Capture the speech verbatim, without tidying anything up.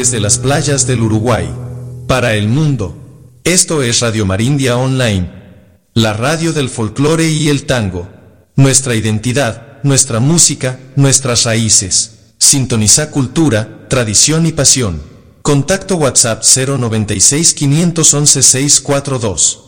desde las playas del Uruguay. Para el mundo. Esto es Radio Marindia Online. La radio del folclore y el tango. Nuestra identidad, nuestra música, nuestras raíces. Sintoniza cultura, tradición y pasión. Contacto WhatsApp cero noventa y seis, quinientos once, seiscientos cuarenta y dos.